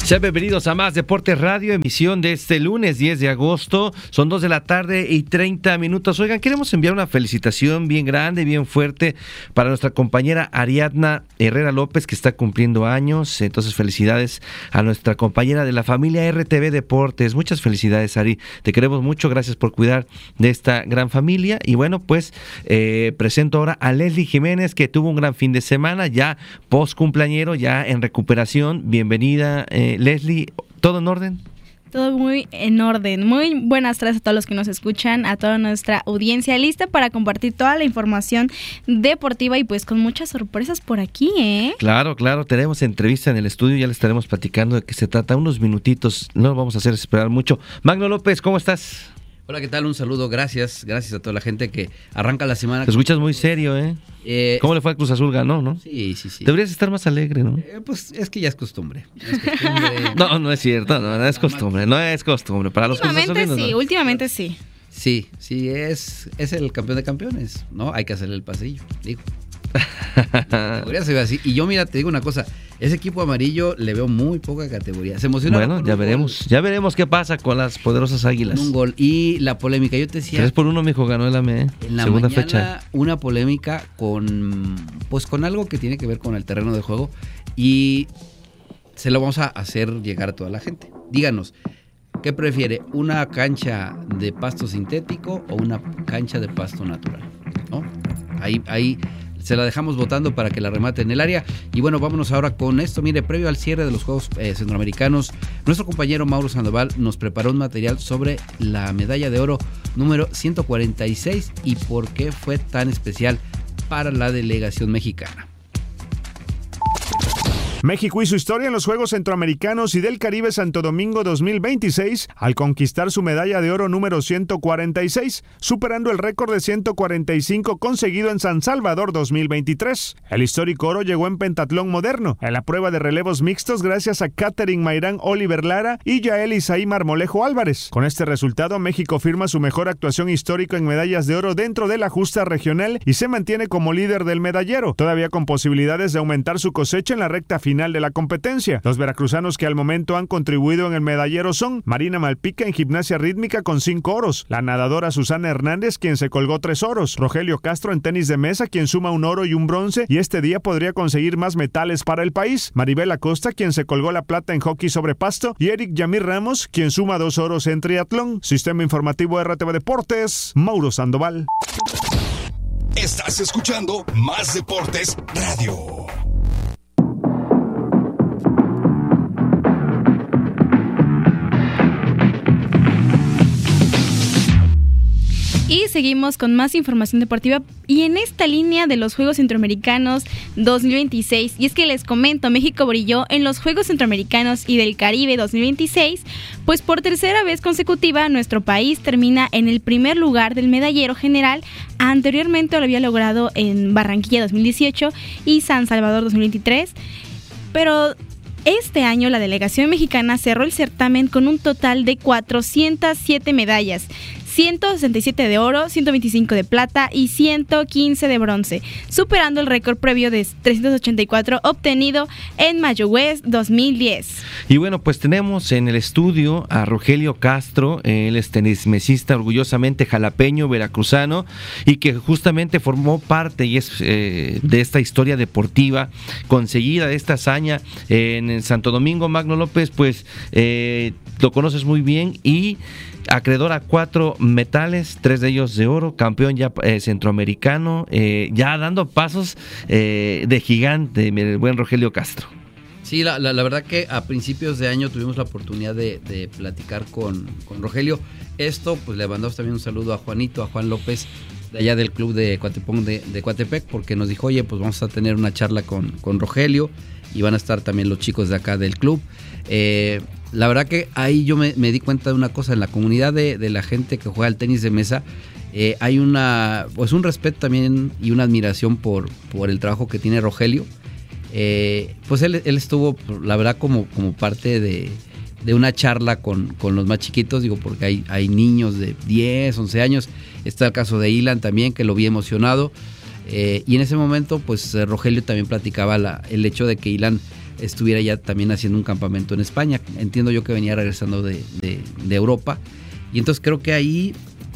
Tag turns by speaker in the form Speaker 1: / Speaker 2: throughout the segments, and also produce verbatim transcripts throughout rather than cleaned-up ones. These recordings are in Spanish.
Speaker 1: Sean bienvenidos a Más Deportes Radio, emisión de este lunes diez de agosto. Son dos de la tarde y treinta minutos. Oigan, queremos enviar una felicitación bien grande, bien fuerte para nuestra compañera Ariadna Herrera López, que está cumpliendo años. Entonces, felicidades a nuestra compañera de la familia R T V Deportes. Muchas felicidades, Ari. Te queremos mucho. Gracias por cuidar de esta gran familia. Y bueno, pues eh, presento ahora a Leslie Jiménez, que tuvo un gran fin de semana, ya post cumpleañero, ya en recuperación. Bienvenida, eh, Leslie. ¿Todo en orden?
Speaker 2: Todo muy en orden. Muy buenas tardes a todos los que nos escuchan, a toda nuestra audiencia, lista para compartir toda la información deportiva y pues con muchas sorpresas por aquí, ¿eh?
Speaker 1: Claro, claro, tenemos entrevista en el estudio, ya le estaremos platicando de qué se trata, unos minutitos, no vamos a hacer esperar mucho. Magno López, ¿cómo estás?
Speaker 3: Hola, ¿qué tal? Un saludo, gracias, gracias a toda la gente que arranca la semana.
Speaker 1: Te escuchas muy serio, ¿eh? eh ¿Cómo le fue al Cruz Azul? Ganó, ¿no?
Speaker 3: Sí, sí, sí.
Speaker 1: Deberías estar más alegre, ¿no?
Speaker 3: Eh, pues es que ya es costumbre. Es costumbre.
Speaker 1: no, no es cierto, no, no es costumbre, no es costumbre. Para los
Speaker 2: últimamente sí,
Speaker 1: ¿no?
Speaker 2: últimamente sí.
Speaker 3: Sí, sí, es, es el campeón de campeones, ¿no? Hay que hacerle el pasillo, digo. Categoría se ve así. Y yo, mira, te digo una cosa, ese equipo amarillo le veo muy poca categoría. Se emociona.
Speaker 1: Bueno, ya veremos, gol. ya veremos qué pasa con las poderosas Águilas.
Speaker 3: Un gol. Y la polémica, yo te decía.
Speaker 1: Tres por uno, mijo, ganó el A M E.
Speaker 3: En la
Speaker 1: segunda
Speaker 3: mañana,
Speaker 1: fecha.
Speaker 3: Una polémica con, pues con algo que tiene que ver con el terreno de juego. Y se lo vamos a hacer llegar a toda la gente. Díganos, ¿qué prefiere? ¿Una cancha de pasto sintético o una cancha de pasto natural? ¿No? Ahí, ahí se la dejamos votando para que la remate en el área. Y bueno, vámonos ahora con esto. Mire, previo al cierre de los Juegos eh, Centroamericanos, nuestro compañero Mauro Sandoval nos preparó un material sobre la medalla de oro número ciento cuarenta y seis y por qué fue tan especial para la delegación mexicana.
Speaker 4: México hizo historia en los Juegos Centroamericanos y del Caribe Santo Domingo dos mil veintiséis al conquistar su medalla de oro número ciento cuarenta y seis, superando el récord de ciento cuarenta y cinco conseguido en San Salvador dos mil veintitrés. El histórico oro llegó en pentatlón moderno, en la prueba de relevos mixtos gracias a Katherine Mayrán Oliver Lara y Yael Isaí Marmolejo Álvarez. Con este resultado, México firma su mejor actuación histórica en medallas de oro dentro de la justa regional y se mantiene como líder del medallero, todavía con posibilidades de aumentar su cosecha en la recta final final de la competencia. Los veracruzanos que al momento han contribuido en el medallero son Marina Malpica en gimnasia rítmica con cinco oros, la nadadora Susana Hernández quien se colgó tres oros, Rogelio Castro en tenis de mesa quien suma un oro y un bronce y este día podría conseguir más metales para el país, Maribel Acosta quien se colgó la plata en hockey sobre pasto y Eric Yamir Ramos quien suma dos oros en triatlón. Sistema informativo R T V Deportes, Mauro Sandoval.
Speaker 5: Estás escuchando Más Deportes Radio.
Speaker 2: Y seguimos con más información deportiva y en esta línea de los Juegos Centroamericanos dos mil veintiséis. Y es que les comento, México brilló en los Juegos Centroamericanos y del Caribe dos mil veintiséis, pues por tercera vez consecutiva nuestro país termina en el primer lugar del medallero general. Anteriormente lo había logrado en Barranquilla dos mil dieciocho y San Salvador dos mil veintitrés, pero este año la delegación mexicana cerró el certamen con un total de cuatrocientas siete medallas, ciento sesenta y siete de oro, ciento veinticinco de plata y ciento quince de bronce, superando el récord previo de trescientos ochenta y cuatro obtenido en Mayo West dos mil diez.
Speaker 1: Y bueno, pues tenemos en el estudio a Rogelio Castro, él es tenismesista orgullosamente jalapeño, veracruzano, y que justamente formó parte y es eh, de esta historia deportiva conseguida, de esta hazaña en, en Santo Domingo. Magno López, pues eh, lo conoces muy bien y acreedor a cuatro metales, tres de ellos de oro, campeón ya eh, centroamericano, eh, ya dando pasos eh, de gigante, el buen Rogelio Castro.
Speaker 3: Sí, la, la, la verdad que a principios de año tuvimos la oportunidad de, de platicar con, con Rogelio. Esto, pues le mandamos también un saludo a Juanito, a Juan López, de allá del club de Coatepec, de, de Coatepec, porque nos dijo, oye, pues vamos a tener una charla con, con Rogelio y van a estar también los chicos de acá del club. Eh, la verdad que ahí yo me, me di cuenta de una cosa, en la comunidad de, de la gente que juega al tenis de mesa, eh, hay una, pues un respeto también y una admiración por, por el trabajo que tiene Rogelio. Eh, pues él, él estuvo, la verdad, como, como parte de, de una charla con, con los más chiquitos, digo, porque hay, hay niños de diez, once años. Está el caso de Ilan también, que lo vi emocionado. Eh, y en ese momento, pues Rogelio también platicaba la, el hecho de que Ilan estuviera ya también haciendo un campamento en España. Entiendo yo que venía regresando de, de, de Europa. Y entonces creo que ahí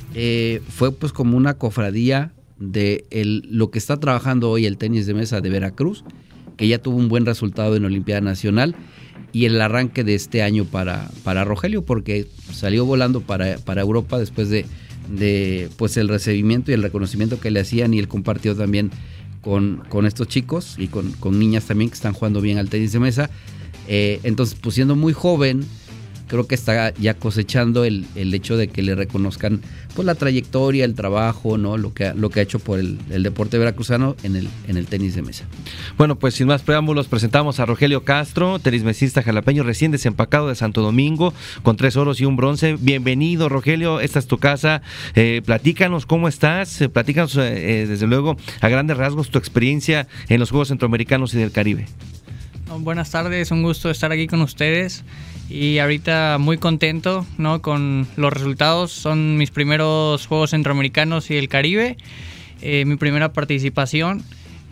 Speaker 3: eh, fue pues como una cofradía de el, lo que está trabajando hoy el tenis de mesa de Veracruz, que ya tuvo un buen resultado en Olimpiada Nacional, y el arranque de este año para, para Rogelio, porque salió volando para, para Europa después de, de pues el recibimiento y el reconocimiento que le hacían, y él compartió también con, con estos chicos y con, con niñas también que están jugando bien al tenis de mesa. Eh, entonces, pues siendo muy joven, creo que está ya cosechando el, el hecho de que le reconozcan pues la trayectoria, el trabajo, ¿no? Lo que ha, lo que ha hecho por el, el deporte veracruzano en el, en el tenis de mesa.
Speaker 1: Bueno, pues sin más preámbulos, presentamos a Rogelio Castro, tenismesista jalapeño recién desempacado de Santo Domingo, con tres oros y un bronce. Bienvenido, Rogelio, esta es tu casa. Eh, platícanos cómo estás, eh, platícanos eh, desde luego a grandes rasgos tu experiencia en los Juegos Centroamericanos y del Caribe.
Speaker 6: Buenas tardes, un gusto estar aquí con ustedes. Y ahorita muy contento, ¿no? Con los resultados. Son mis primeros Juegos Centroamericanos y del Caribe, eh, mi primera participación,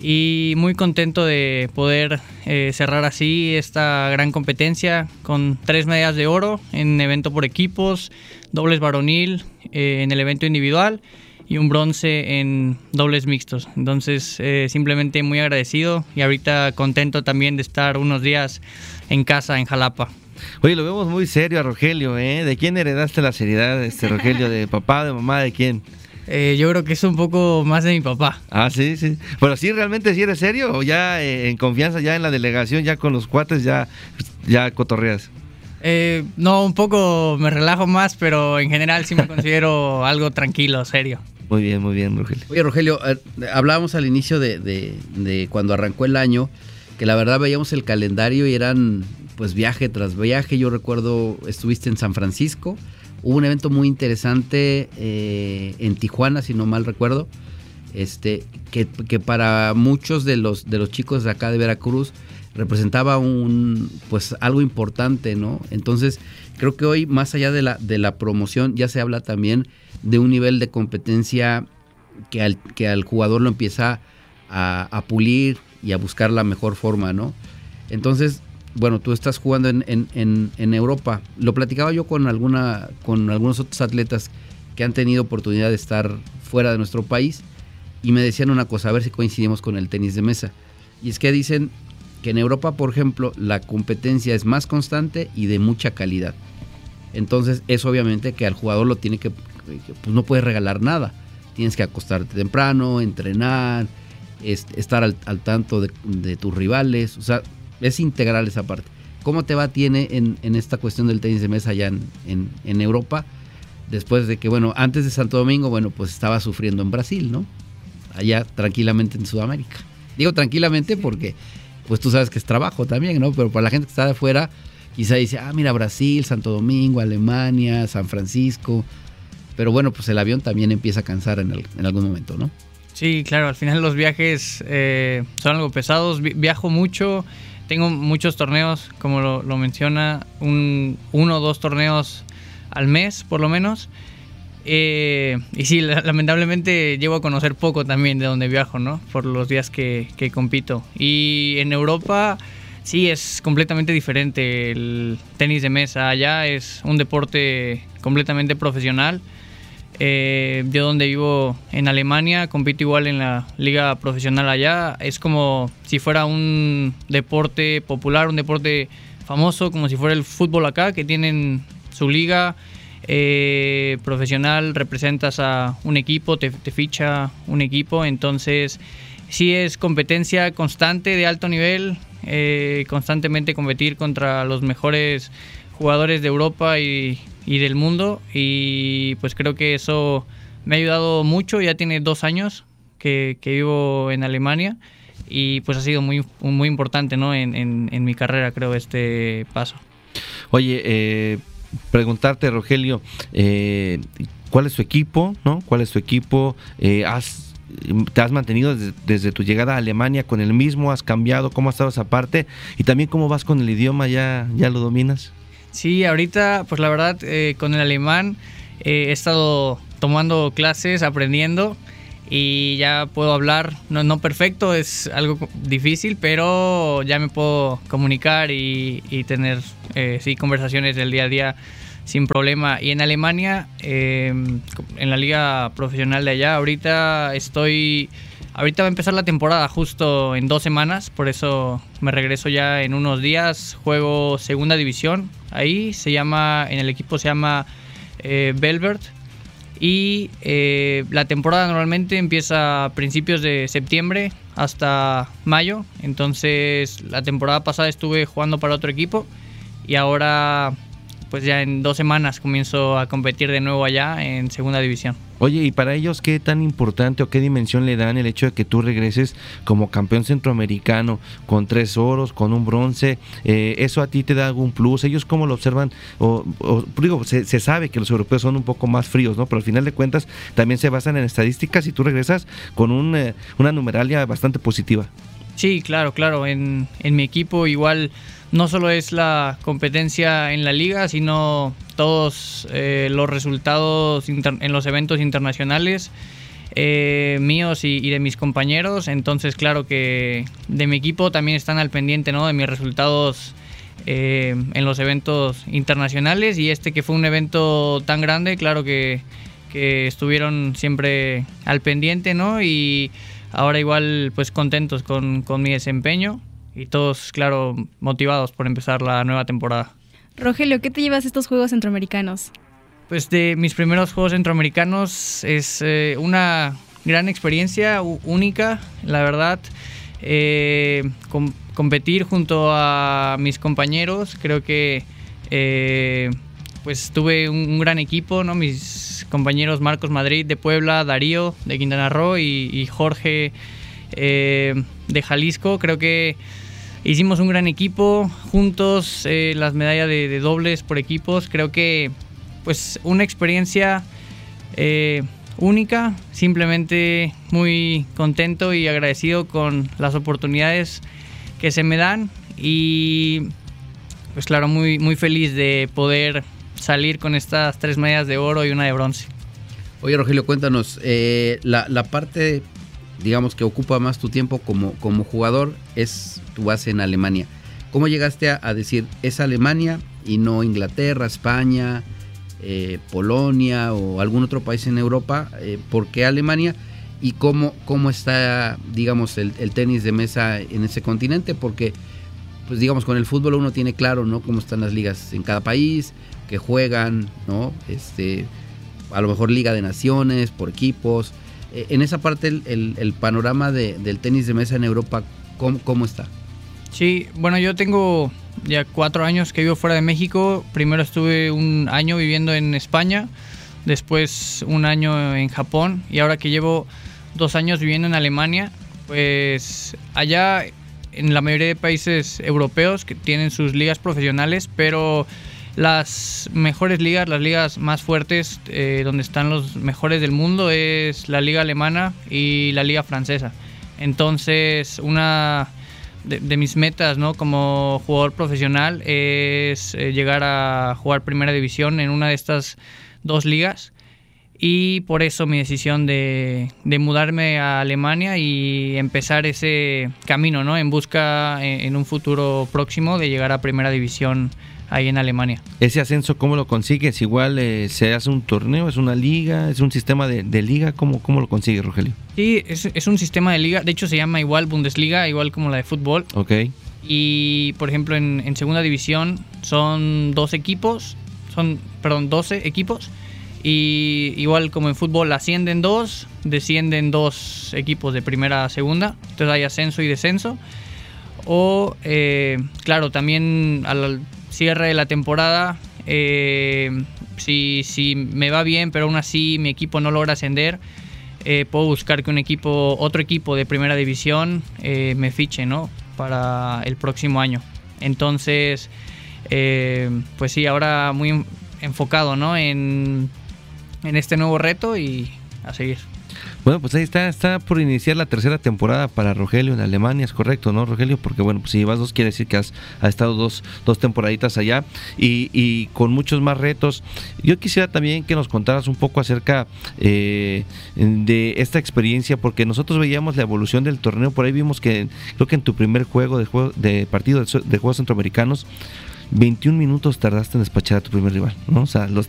Speaker 6: y muy contento de poder eh, cerrar así esta gran competencia con tres medallas de oro en evento por equipos, dobles varonil eh, en el evento individual y un bronce en dobles mixtos. Entonces eh, simplemente muy agradecido y ahorita contento también de estar unos días en casa en Jalapa.
Speaker 1: Oye, lo vemos muy serio a Rogelio, ¿eh? ¿De quién heredaste la seriedad, este Rogelio? ¿De papá, de mamá, de quién?
Speaker 6: Eh, yo creo que es un poco más de mi papá.
Speaker 1: Ah, sí, sí. Pero sí, ¿realmente sí eres serio? ¿O ya eh, en confianza, ya en la delegación, ya con los cuates, ya, ya cotorreas?
Speaker 6: Eh, no, un poco me relajo más, pero en general sí me considero algo tranquilo, serio.
Speaker 1: Muy bien, muy bien, Rogelio.
Speaker 3: Oye, Rogelio, eh, hablábamos al inicio de, de, de cuando arrancó el año, que la verdad veíamos el calendario y eran pues viaje tras viaje. Yo recuerdo, estuviste en San Francisco, hubo un evento muy interesante eh, en Tijuana, si no mal recuerdo, este que, que para muchos de los de los chicos de acá de Veracruz representaba un pues algo importante, ¿no? Entonces creo que hoy, más allá de la de la promoción, ya se habla también de un nivel de competencia que al que al jugador lo empieza a, a pulir y a buscar la mejor forma, ¿no? Entonces, bueno, tú estás jugando en, en, en, en Europa. Lo platicaba yo con alguna con algunos otros atletas que han tenido oportunidad de estar fuera de nuestro país, y me decían una cosa, a ver si coincidimos con el tenis de mesa. Y es que dicen que en Europa, por ejemplo, la competencia es más constante y de mucha calidad. Entonces, eso obviamente que al jugador lo tiene que, que pues no puedes regalar nada. Tienes que acostarte temprano, entrenar, es, estar al, al tanto de, de tus rivales, o sea, es integral esa parte. ¿Cómo te va tiene en, en esta cuestión del tenis de mesa allá en, en, en Europa? Después de que, bueno, antes de Santo Domingo, bueno, pues estaba sufriendo en Brasil, ¿no? Allá tranquilamente en Sudamérica. Digo tranquilamente porque, pues tú sabes que es trabajo también, ¿no? Pero para la gente que está de afuera, quizá dice, ah, mira, Brasil, Santo Domingo, Alemania, San Francisco. Pero bueno, pues el avión también empieza a cansar en, el, en algún momento, ¿no?
Speaker 6: Sí, claro, al final los viajes eh, son algo pesados. Vi- viajo mucho. Tengo muchos torneos, como lo, lo menciona, un, uno o dos torneos al mes, por lo menos. Eh, y sí, la, lamentablemente llego a conocer poco también de donde viajo, ¿no? Por los días que, que compito. Y en Europa, sí, es completamente diferente el tenis de mesa. Allá es un deporte completamente profesional. Eh, yo donde vivo en Alemania compito igual en la liga profesional allá. Es como si fuera un deporte popular, un deporte famoso, como si fuera el fútbol acá, que tienen su liga eh, profesional, representas a un equipo, te, te ficha un equipo. Entonces sí es competencia constante de alto nivel, eh, constantemente competir contra los mejores jugadores de Europa y y del mundo, y pues creo que eso me ha ayudado mucho. Ya tiene dos años que, que vivo en Alemania y pues ha sido muy, muy importante, ¿no? en, en, en mi carrera, creo, este paso.
Speaker 1: Oye, eh, preguntarte, Rogelio, eh, ¿cuál es tu equipo? ¿No? ¿Cuál es tu equipo? Eh, ¿has, ¿Te has mantenido desde, desde tu llegada a Alemania con el mismo? ¿Has cambiado? ¿Cómo ha estado esa parte? Y también, ¿cómo vas con el idioma? ¿Ya, ya lo dominas?
Speaker 6: Sí, ahorita, pues la verdad, eh, con el alemán eh, he estado tomando clases, aprendiendo, y ya puedo hablar, no, no perfecto, es algo difícil, pero ya me puedo comunicar y, y tener eh, sí, conversaciones del día a día sin problema. Y en Alemania, eh, en la liga profesional de allá, ahorita estoy, ahorita va a empezar la temporada justo en dos semanas, por eso me regreso ya en unos días, juego segunda división, ahí se llama, en el equipo se llama eh, Belbert. Y eh, la temporada normalmente empieza a principios de septiembre hasta mayo. Entonces la temporada pasada estuve jugando para otro equipo y ahora pues ya en dos semanas comienzo a competir de nuevo allá en segunda división.
Speaker 1: Oye, ¿y para ellos qué tan importante o qué dimensión le dan el hecho de que tú regreses como campeón centroamericano con tres oros, con un bronce? Eh, ¿Eso a ti te da algún plus? ¿Ellos cómo lo observan? O, o digo, se, se sabe que los europeos son un poco más fríos, ¿no? Pero al final de cuentas también se basan en estadísticas y tú regresas con un, eh, una numeralia bastante positiva.
Speaker 6: Sí, claro, claro. En, en mi equipo igual no solo es la competencia en la liga, sino todos eh, los resultados inter- en los eventos internacionales eh, míos y, y de mis compañeros. Entonces, claro que de mi equipo también están al pendiente, ¿no?, de mis resultados eh, en los eventos internacionales. Y este que fue un evento tan grande, claro que, que estuvieron siempre al pendiente, ¿no? Y ahora igual pues contentos con, con mi desempeño y todos, claro, motivados por empezar la nueva temporada.
Speaker 2: Rogelio, ¿qué te llevas estos Juegos Centroamericanos?
Speaker 6: Pues de mis primeros Juegos Centroamericanos es eh, una gran experiencia, u- única, la verdad. Eh, com- competir junto a mis compañeros, creo que eh, pues tuve un, un gran equipo, ¿no? Mis compañeros Marcos Madrid de Puebla, Darío de Quintana Roo y, y Jorge eh, de Jalisco. Creo que hicimos un gran equipo juntos, eh, las medallas de, de dobles por equipos. Creo que pues una experiencia eh, única, simplemente muy contento y agradecido con las oportunidades que se me dan y pues claro, muy, muy feliz de poder salir con estas tres medallas de oro y una de bronce.
Speaker 3: Oye, Rogelio, cuéntanos, eh, la, la parte, digamos, que ocupa más tu tiempo como, como jugador es tu base en Alemania. ¿Cómo llegaste a, a decir es Alemania y no Inglaterra, España, eh, Polonia o algún otro país en Europa? Eh, ¿Por qué Alemania? ¿Y cómo, cómo está, digamos, el, el tenis de mesa en ese continente? Porque, pues digamos, con el fútbol uno tiene claro, ¿no?, cómo están las ligas en cada país, que juegan, ¿no? Este, a lo mejor Liga de Naciones, por equipos. Eh, en esa parte, el, el, el panorama de, del tenis de mesa en Europa, ¿cómo, cómo está?
Speaker 6: Sí, bueno, yo tengo ya cuatro años que vivo fuera de México. Primero estuve un año viviendo en España, después un año en Japón y ahora que llevo dos años viviendo en Alemania, pues allá en la mayoría de países europeos que tienen sus ligas profesionales, pero las mejores ligas, las ligas más fuertes, eh, donde están los mejores del mundo, es la liga alemana y la liga francesa. Entonces, una de, de mis metas, ¿no?, como jugador profesional es eh, llegar a jugar primera división en una de estas dos ligas. Y por eso mi decisión de, de mudarme a Alemania y empezar ese camino, ¿no?, en busca en, en un futuro próximo de llegar a primera división ahí en Alemania.
Speaker 1: ¿Ese ascenso cómo lo consigues? ¿Igual eh, se hace un torneo? ¿Es una liga? ¿Es un sistema de, de liga? ¿Cómo, ¿Cómo lo consigues, Rogelio?
Speaker 6: Sí, es, es un sistema de liga. De hecho, se llama igual Bundesliga, igual como la de fútbol.
Speaker 1: Ok.
Speaker 6: Y, por ejemplo, en, en segunda división son dos equipos, son, perdón, doce equipos. Y igual como en fútbol ascienden dos, descienden dos equipos de primera a segunda. Entonces hay ascenso y descenso. O, eh, claro, también al cierre de la temporada, eh, si, si me va bien, pero aún así mi equipo no logra ascender, eh, puedo buscar que un equipo, otro equipo de primera división eh, me fiche, ¿no?, para el próximo año. Entonces, eh, pues sí, ahora muy enfocado, ¿no?, en, en este nuevo reto y a seguir.
Speaker 1: Bueno, pues ahí está, está por iniciar la tercera temporada para Rogelio en Alemania, es correcto, ¿no, Rogelio? Porque bueno, pues si llevas dos quiere decir que has, has estado dos, dos temporaditas allá y, y con muchos más retos. Yo quisiera también que nos contaras un poco acerca eh, de esta experiencia, porque nosotros veíamos la evolución del torneo, por ahí vimos que creo que en tu primer juego de, juego, de partido de, de Juegos Centroamericanos, veintiún minutos tardaste en despachar a tu primer rival, ¿no? O sea, los